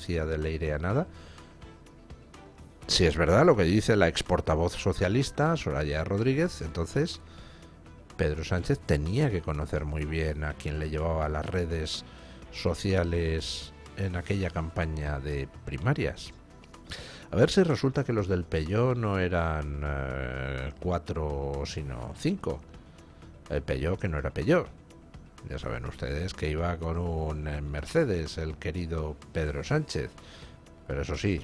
conocía de Leire a nada. Si es verdad lo que dice la ex portavoz socialista, Soraya Rodríguez, entonces Pedro Sánchez tenía que conocer muy bien a quien le llevaba las redes sociales en aquella campaña de primarias. A ver si resulta que los del Peugeot no eran 4 sino 5. El Peugeot que no era Peugeot. Ya saben ustedes que iba con un Mercedes el querido Pedro Sánchez. Pero eso sí,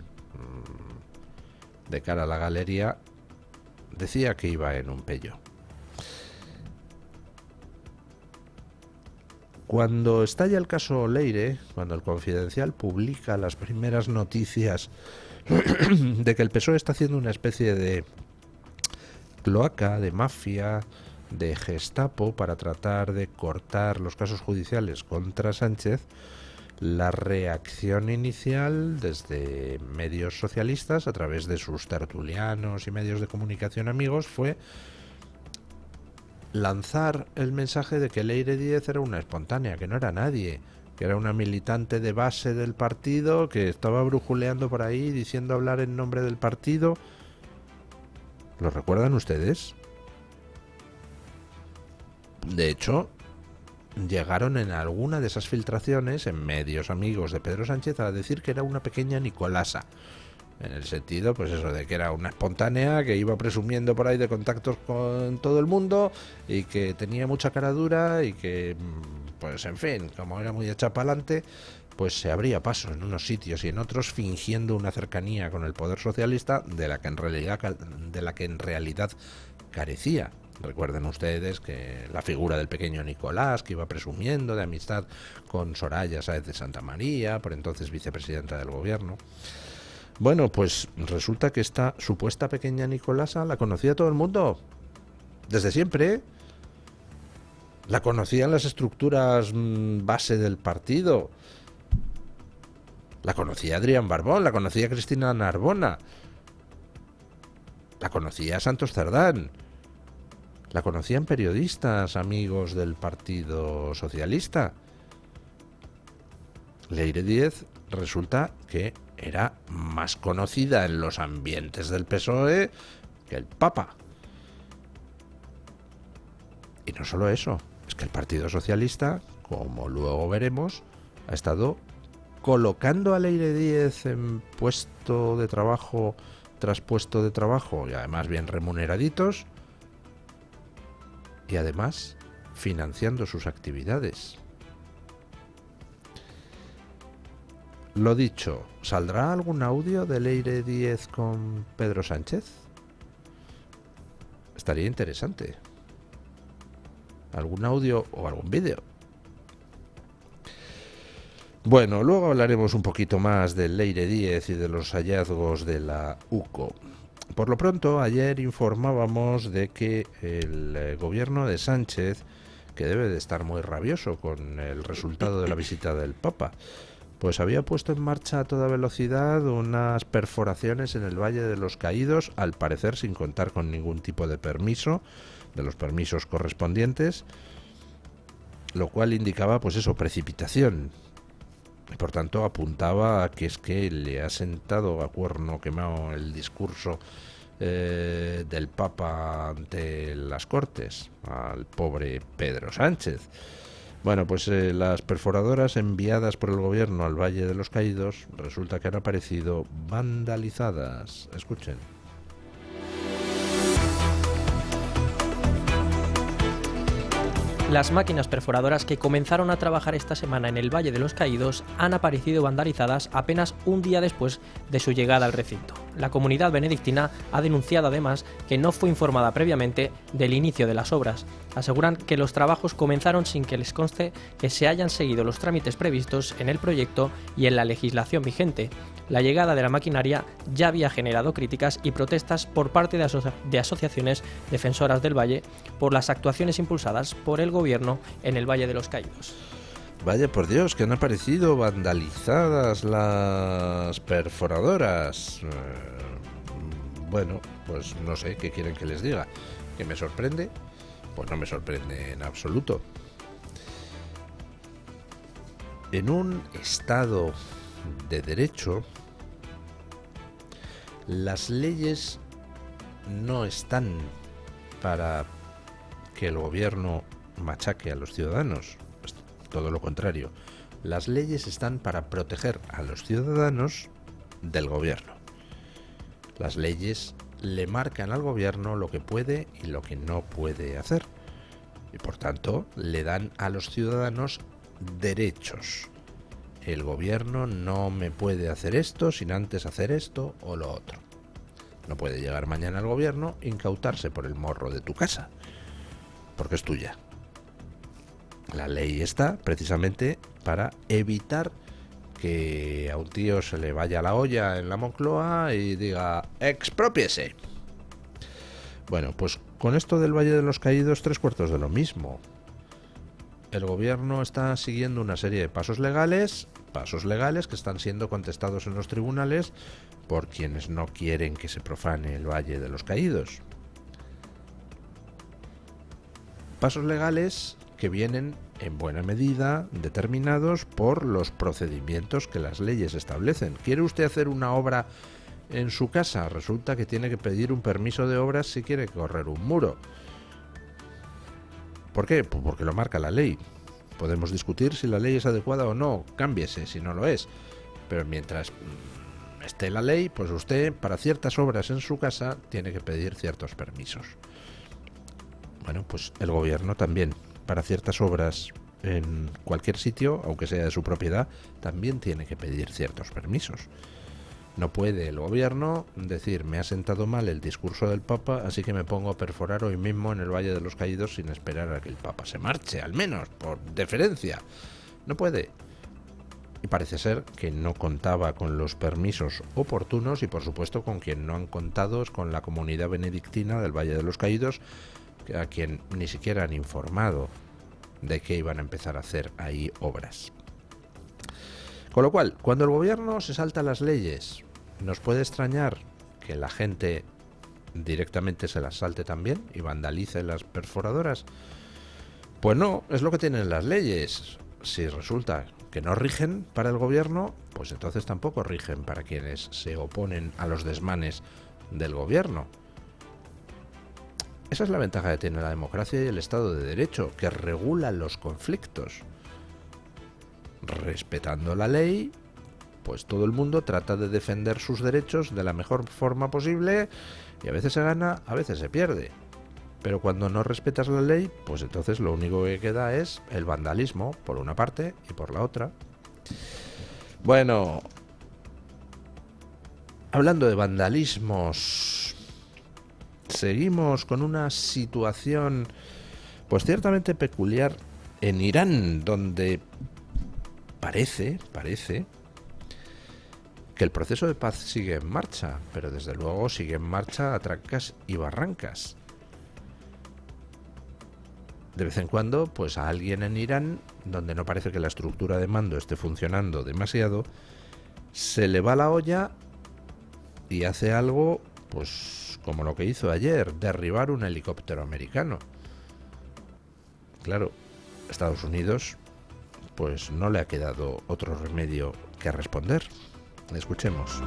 de cara a la galería decía que iba en un Peugeot. Cuando estalla el caso Leire, cuando el Confidencial publica las primeras noticias de que el PSOE está haciendo una especie de cloaca, de mafia, de Gestapo para tratar de cortar los casos judiciales contra Sánchez, la reacción inicial desde medios socialistas, a través de sus tertulianos y medios de comunicación amigos, fue lanzar el mensaje de que Leire Díez era una espontánea, que no era nadie, que era una militante de base del partido, que estaba brujuleando por ahí diciendo hablar en nombre del partido. ¿Lo recuerdan ustedes? De hecho, llegaron en alguna de esas filtraciones, en medios amigos de Pedro Sánchez, a decir que era una pequeña Nicolasa. En el sentido, pues eso, de que era una espontánea que iba presumiendo por ahí de contactos con todo el mundo y que tenía mucha cara dura y que, pues en fin, como era muy hecha pa'lante, pues se abría paso en unos sitios y en otros, fingiendo una cercanía con el poder socialista de la que en realidad carecía. Recuerden ustedes que la figura del pequeño Nicolás, que iba presumiendo de amistad con Soraya Sáez de Santamaría, por entonces vicepresidenta del gobierno. Bueno, pues resulta que esta supuesta pequeña Nicolasa la conocía todo el mundo, desde siempre. La conocían las estructuras base del partido. La conocía Adrián Barbón, la conocía Cristina Narbona, la conocía Santos Cerdán, la conocían periodistas amigos del Partido Socialista. Leire Díez resulta que era más conocida en los ambientes del PSOE que el Papa. Y no solo eso, es que el Partido Socialista, como luego veremos, ha estado colocando a Leire Díez en puesto de trabajo tras puesto de trabajo, y además bien remuneraditos, y además financiando sus actividades. Lo dicho, ¿saldrá algún audio de Leire Díez con Pedro Sánchez? Estaría interesante. ¿Algún audio o algún vídeo? Bueno, luego hablaremos un poquito más de Leire Díez y de los hallazgos de la UCO. Por lo pronto, ayer informábamos de que el gobierno de Sánchez, que debe de estar muy rabioso con el resultado de la visita del Papa, pues había puesto en marcha a toda velocidad unas perforaciones en el Valle de los Caídos, al parecer sin contar con ningún tipo de permiso, de los permisos correspondientes, lo cual indicaba, pues eso, precipitación. Y por tanto apuntaba a que es que le ha sentado a cuerno quemado el discurso del Papa ante las Cortes, al pobre Pedro Sánchez. Bueno, pues las perforadoras enviadas por el gobierno al Valle de los Caídos resulta que han aparecido vandalizadas. Escuchen. Las máquinas perforadoras que comenzaron a trabajar esta semana en el Valle de los Caídos han aparecido vandalizadas apenas un día después de su llegada al recinto. La comunidad benedictina ha denunciado además que no fue informada previamente del inicio de las obras. Aseguran que los trabajos comenzaron sin que les conste que se hayan seguido los trámites previstos en el proyecto y en la legislación vigente. La llegada de la maquinaria ya había generado críticas y protestas por parte de asociaciones defensoras del Valle por las actuaciones impulsadas por el gobierno en el Valle de los Caídos. Vaya por Dios, que han aparecido vandalizadas las perforadoras. Bueno, pues no sé qué quieren que les diga. ¿Que me sorprende? Pues no me sorprende en absoluto. En un estado de derecho, las leyes no están para que el gobierno machaque a los ciudadanos, pues todo lo contrario. Las leyes están para proteger a los ciudadanos del gobierno. Las leyes le marcan al gobierno lo que puede y lo que no puede hacer. Y por tanto, le dan a los ciudadanos derechos. El gobierno no me puede hacer esto sin antes hacer esto o lo otro. No puede llegar mañana al gobierno e incautarse por el morro de tu casa, porque es tuya. La ley está precisamente para evitar que a un tío se le vaya la olla en la Moncloa y diga exprópiese. Bueno, pues con esto del Valle de los Caídos, 3/4 de lo mismo. El gobierno está siguiendo una serie de pasos legales que están siendo contestados en los tribunales por quienes no quieren que se profane el Valle de los Caídos. Pasos legales que vienen en buena medida determinados por los procedimientos que las leyes establecen. ¿Quiere usted hacer una obra en su casa? Resulta que tiene que pedir un permiso de obras si quiere correr un muro. ¿Por qué? Pues porque lo marca la ley. Podemos discutir si la ley es adecuada o no, cámbiese si no lo es. Pero mientras esté la ley, pues usted para ciertas obras en su casa tiene que pedir ciertos permisos. Bueno, pues el gobierno también, para ciertas obras en cualquier sitio, aunque sea de su propiedad, también tiene que pedir ciertos permisos. No puede el gobierno decir, me ha sentado mal el discurso del Papa, así que me pongo a perforar hoy mismo en el Valle de los Caídos sin esperar a que el Papa se marche, al menos, por deferencia. No puede. Y parece ser que no contaba con los permisos oportunos y, por supuesto, con quien no han contado es con la comunidad benedictina del Valle de los Caídos, a quien ni siquiera han informado de que iban a empezar a hacer ahí obras. Con lo cual, cuando el gobierno se salta las leyes, nos puede extrañar que la gente directamente se las salte también y vandalice las perforadoras. Pues no, es lo que tienen las leyes. Si resulta que no rigen para el gobierno, pues entonces tampoco rigen para quienes se oponen a los desmanes del gobierno. Esa es la ventaja que tiene la democracia y el Estado de Derecho, que regula los conflictos. Respetando la ley, pues todo el mundo trata de defender sus derechos de la mejor forma posible y a veces se gana, a veces se pierde. Pero cuando no respetas la ley, pues entonces lo único que queda es el vandalismo, por una parte y por la otra. Bueno, hablando de vandalismos, seguimos con una situación pues ciertamente peculiar en Irán, donde parece que el proceso de paz sigue en marcha, pero desde luego sigue en marcha a trancas y barrancas. De vez en cuando, pues a alguien en Irán, donde no parece que la estructura de mando esté funcionando demasiado, se le va la olla y hace algo, pues como lo que hizo ayer, derribar un helicóptero americano. Claro, Estados Unidos pues no le ha quedado otro remedio que responder. Escuchemos.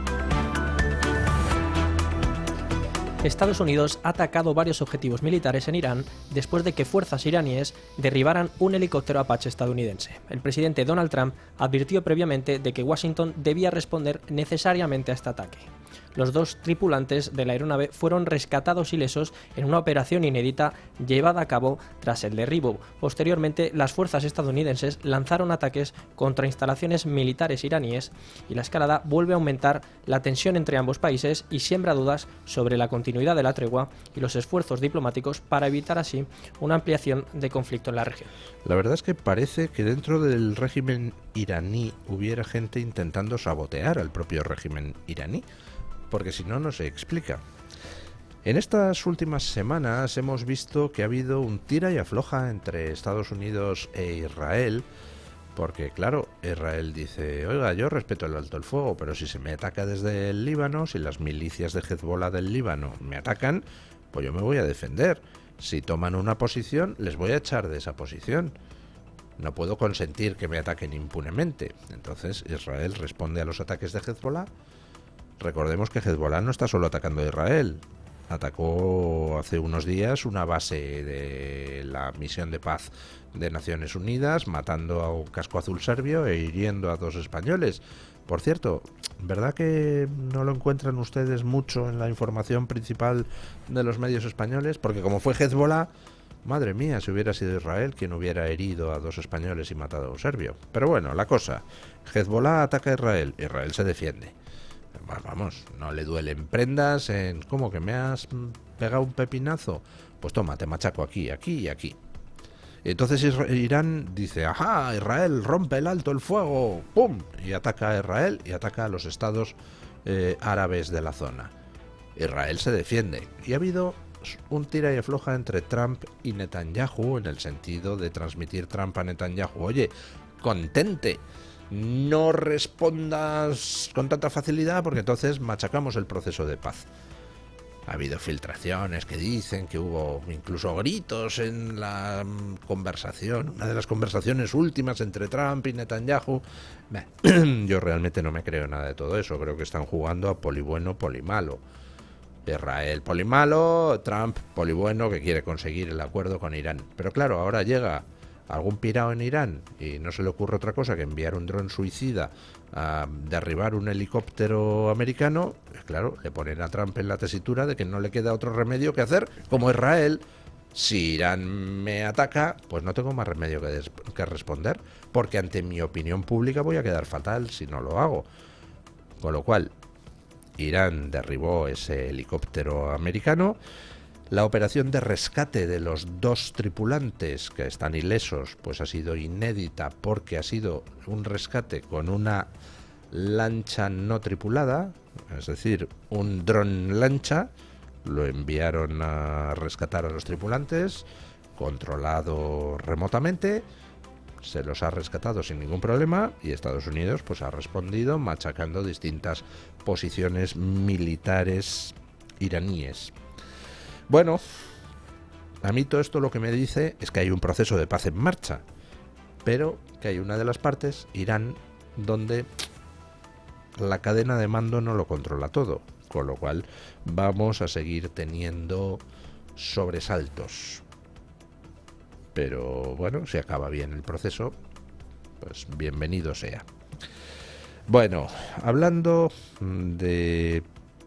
Estados Unidos ha atacado varios objetivos militares en Irán después de que fuerzas iraníes derribaran un helicóptero Apache estadounidense. El presidente Donald Trump advirtió previamente de que Washington debía responder necesariamente a este ataque. Los dos tripulantes de la aeronave fueron rescatados ilesos en una operación inédita llevada a cabo tras el derribo. Posteriormente, las fuerzas estadounidenses lanzaron ataques contra instalaciones militares iraníes y la escalada vuelve a aumentar la tensión entre ambos países y siembra dudas sobre la continuidad de la tregua y los esfuerzos diplomáticos para evitar así una ampliación de conflicto en la región. La verdad es que parece que dentro del régimen iraní hubiera gente intentando sabotear al propio régimen iraní, porque si no, no se explica. En estas últimas semanas hemos visto que ha habido un tira y afloja entre Estados Unidos e Israel, porque claro, Israel dice, oiga, yo respeto el alto el fuego, pero si se me ataca desde el Líbano, si las milicias de Hezbollah del Líbano me atacan, pues yo me voy a defender. Si toman una posición, les voy a echar de esa posición. no puedo consentir que me ataquen impunemente. Entonces Israel responde a los ataques de Hezbollah. Recordemos que Hezbollah no está solo atacando a Israel. Atacó hace unos días una base de la misión de paz de Naciones Unidas, matando a un casco azul serbio e hiriendo a 2 españoles. Por cierto, ¿verdad que no lo encuentran ustedes mucho en la información principal de los medios españoles? Porque como fue Hezbollah, madre mía, si hubiera sido Israel quien hubiera herido a 2 españoles y matado a un serbio. Pero bueno, la cosa, Hezbollah ataca a Israel, Israel se defiende. Vamos, no le duelen prendas en... ¿Cómo que me has pegado un pepinazo? Pues toma, te machaco aquí, aquí y aquí. Entonces Irán dice, ajá, Israel rompe el alto el fuego, ¡pum! Y ataca a Israel y ataca a los estados árabes de la zona. Israel se defiende. Y ha habido un tira y afloja entre Trump y Netanyahu, en el sentido de transmitir Trump a Netanyahu, oye, contente, no respondas con tanta facilidad porque entonces machacamos el proceso de paz. Ha habido filtraciones que dicen que hubo incluso gritos en la conversación, una de las conversaciones últimas entre Trump y Netanyahu. Yo realmente no me creo nada de todo eso, creo que están jugando a polibueno, polimalo. Israel polimalo, Trump polibueno que quiere conseguir el acuerdo con Irán. Pero claro, ahora llega algún pirao en Irán y no se le ocurre otra cosa que enviar un dron suicida a derribar un helicóptero americano. Claro, le ponen a Trump en la tesitura de que no le queda otro remedio que hacer como Israel. Si Irán me ataca, pues no tengo más remedio que responder, porque ante mi opinión pública voy a quedar fatal si no lo hago. Con lo cual, Irán derribó ese helicóptero americano. La operación de rescate de los 2 tripulantes que están ilesos pues ha sido inédita porque ha sido un rescate con una lancha no tripulada, es decir, un dron lancha. Lo enviaron a rescatar a los tripulantes, controlado remotamente, se los ha rescatado sin ningún problema y Estados Unidos pues ha respondido machacando distintas posiciones militares iraníes. Bueno, a mí todo esto lo que me dice es que hay un proceso de paz en marcha, pero que hay una de las partes, Irán, donde la cadena de mando no lo controla todo, con lo cual vamos a seguir teniendo sobresaltos. Pero bueno, si acaba bien el proceso, pues bienvenido sea. Bueno, hablando de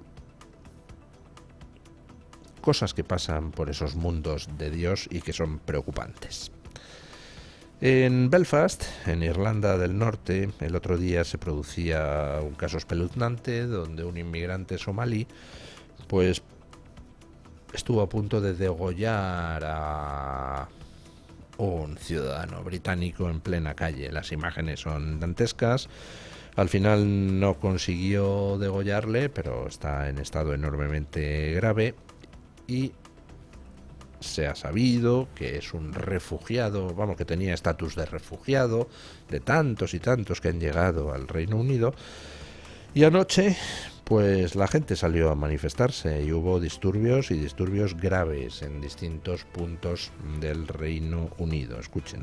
cosas que pasan por esos mundos de Dios y que son preocupantes. En Belfast, en Irlanda del Norte, el otro día se producía un caso espeluznante donde un inmigrante somalí pues estuvo a punto de degollar a un ciudadano británico en plena calle. Las imágenes son dantescas. Al final no consiguió degollarle, pero está en estado enormemente grave. Y se ha sabido que es un refugiado, vamos, que tenía estatus de refugiado, de tantos y tantos que han llegado al Reino Unido. Y anoche, pues la gente salió a manifestarse y hubo disturbios y disturbios graves en distintos puntos del Reino Unido. Escuchen.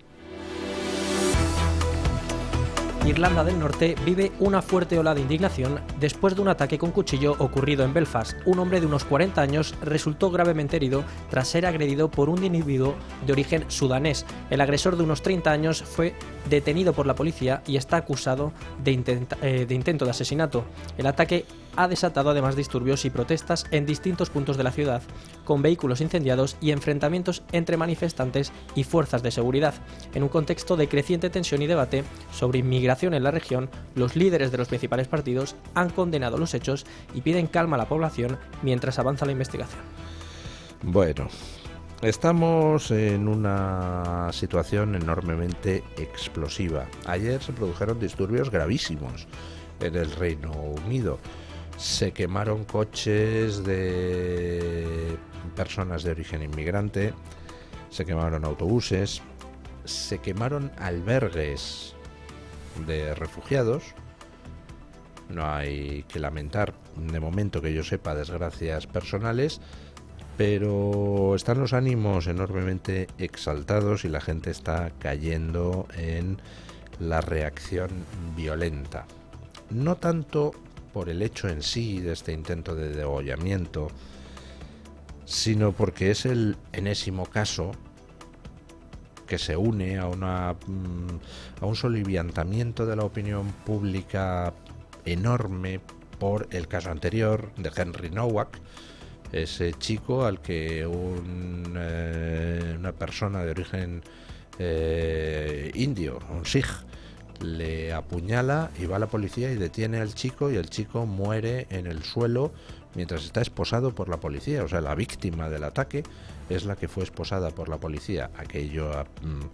Irlanda del Norte vive una fuerte ola de indignación después de un ataque con cuchillo ocurrido en Belfast. Un hombre de unos 40 años resultó gravemente herido tras ser agredido por un individuo de origen sudanés. El agresor de unos 30 años fue detenido por la policía y está acusado de intento de asesinato. El ataque ha desatado además disturbios y protestas en distintos puntos de la ciudad, con vehículos incendiados y enfrentamientos entre manifestantes y fuerzas de seguridad. En un contexto de creciente tensión y debate sobre inmigración en la región, los líderes de los principales partidos han condenado los hechos y piden calma a la población mientras avanza la investigación. Bueno, estamos en una situación enormemente explosiva. Ayer se produjeron disturbios gravísimos en el Reino Unido. Se quemaron coches de personas de origen inmigrante, se quemaron autobuses, se quemaron albergues de refugiados. No hay que lamentar, de momento que yo sepa, desgracias personales, pero están los ánimos enormemente exaltados y la gente está cayendo en la reacción violenta. No tanto por el hecho en sí de este intento de degollamiento, sino porque es el enésimo caso que se une a un soliviantamiento de la opinión pública enorme por el caso anterior de Henry Nowak, ese chico al que una persona de origen indio, un sikh, le apuñala y va a la policía y detiene al chico, y el chico muere en el suelo mientras está esposado por la policía. O sea, la víctima del ataque es la que fue esposada por la policía. Aquello ha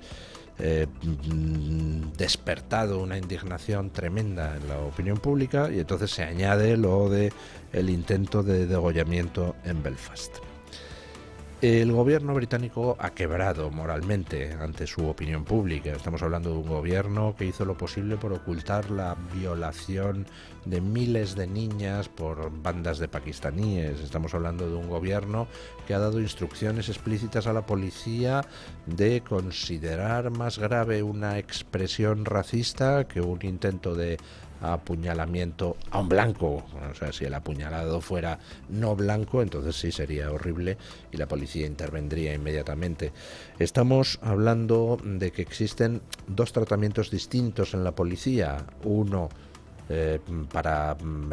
despertado una indignación tremenda en la opinión pública, y entonces se añade lo de el intento de degollamiento en Belfast. El gobierno británico ha quebrado moralmente ante su opinión pública. Estamos hablando de un gobierno que hizo lo posible por ocultar la violación de miles de niñas por bandas de pakistaníes. Estamos hablando de un gobierno que ha dado instrucciones explícitas a la policía de considerar más grave una expresión racista que un intento de apuñalamiento a un blanco. O sea, si el apuñalado fuera no blanco, entonces sí sería horrible y la policía intervendría inmediatamente. Estamos hablando de que existen dos tratamientos distintos en la policía. Uno para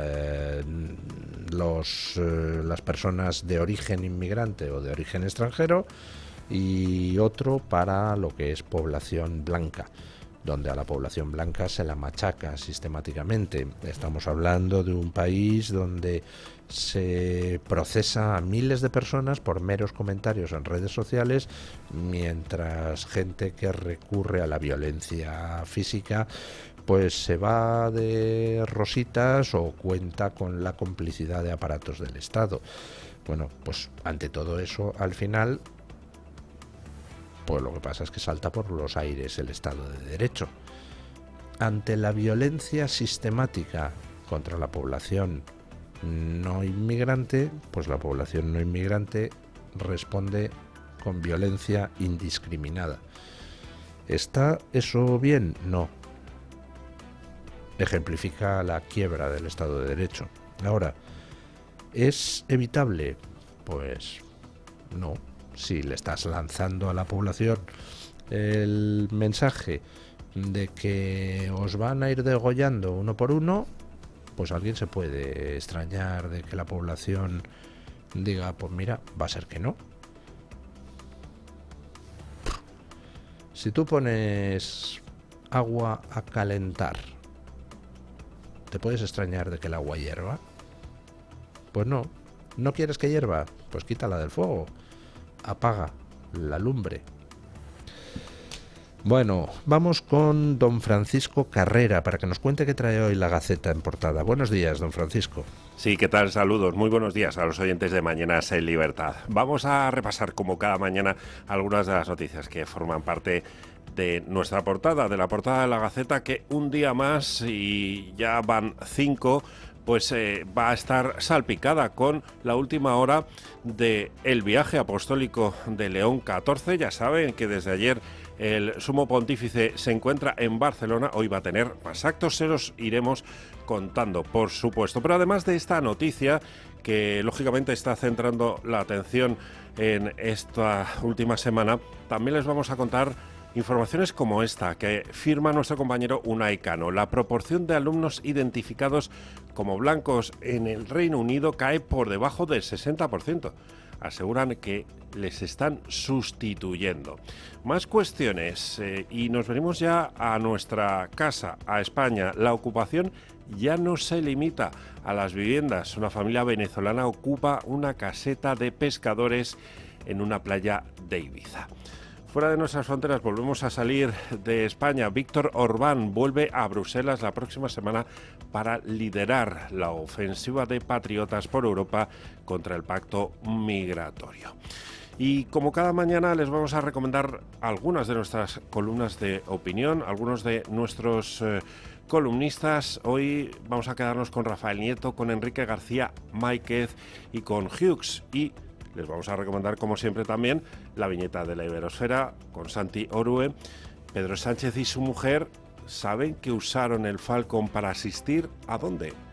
las personas de origen inmigrante o de origen extranjero, y otro para lo que es población blanca, donde a la población blanca se la machaca sistemáticamente. Estamos hablando de un país donde se procesa a miles de personas por meros comentarios en redes sociales, mientras gente que recurre a la violencia física pues se va de rositas o cuenta con la complicidad de aparatos del Estado. Bueno, pues ante todo eso, al final, pues lo que pasa es que salta por los aires el Estado de Derecho. Ante la violencia sistemática contra la población no inmigrante, pues la población no inmigrante responde con violencia indiscriminada. ¿Está eso bien? No. Ejemplifica la quiebra del Estado de Derecho. Ahora, ¿es evitable? Pues no. Si le estás lanzando a la población el mensaje de que os van a ir degollando uno por uno, pues alguien se puede extrañar de que la población diga, pues mira, va a ser que no. Si tú pones agua a calentar, ¿te puedes extrañar de que el agua hierva? Pues no. ¿No quieres que hierva? Pues quítala del fuego. Apaga la lumbre. Bueno, vamos con don Francisco Carrera para que nos cuente qué trae hoy la Gaceta en portada. Buenos días, don Francisco. Sí, ¿qué tal? Saludos, muy buenos días a los oyentes de Mañanas en Libertad. Vamos a repasar, como cada mañana, algunas de las noticias que forman parte de nuestra portada, de la portada de la Gaceta, que un día más, y ya van 5, pues va a estar salpicada con la última hora del viaje apostólico de León XIV. Ya saben que desde ayer el sumo pontífice se encuentra en Barcelona. Hoy va a tener más actos, se los iremos contando, por supuesto. Pero además de esta noticia, que lógicamente está centrando la atención en esta última semana, también les vamos a contar informaciones como esta que firma nuestro compañero Unai Cano. La proporción de alumnos identificados como blancos en el Reino Unido cae por debajo del 60%. Aseguran que les están sustituyendo. Más cuestiones y nos venimos ya a nuestra casa, a España. La ocupación ya no se limita a las viviendas. Una familia venezolana ocupa una caseta de pescadores en una playa de Ibiza. Fuera de nuestras fronteras, volvemos a salir de España. Víctor Orbán vuelve a Bruselas la próxima semana para liderar la ofensiva de patriotas por Europa contra el pacto migratorio. Y como cada mañana les vamos a recomendar algunas de nuestras columnas de opinión, algunos de nuestros columnistas. Hoy vamos a quedarnos con Rafael Nieto, con Enrique García Máiquez y con Hughes. Y les vamos a recomendar, como siempre, también la viñeta de la Iberosfera con Santi Orue. Pedro Sánchez y su mujer, ¿saben que usaron el Falcon para asistir a dónde?